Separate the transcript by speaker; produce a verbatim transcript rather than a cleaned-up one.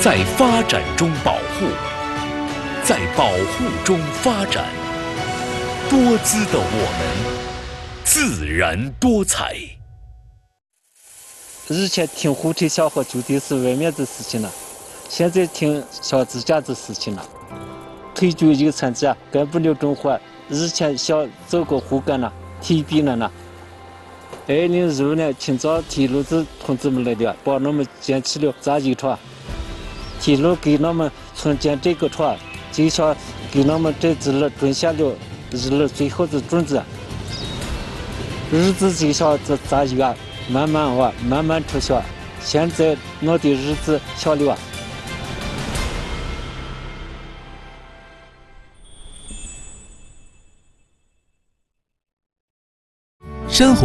Speaker 1: 在发展中保护，在保护中发展。多姿的我们，自然多彩。
Speaker 2: 以前听火车笑话就的是外面的事情了，现在听小自家的事情了。退休有参加，干不了重活。以前想走个护岗了，提笔了呢。二零一五年清早铁路子同志们来的，帮我们建起了杂技场。铁路给我们村建这个场，就像给我们这子了种下了日了最后的种子。日子就像这杂技啊，慢慢啊，慢慢出现。现在我的日子小了啊。
Speaker 1: 生活。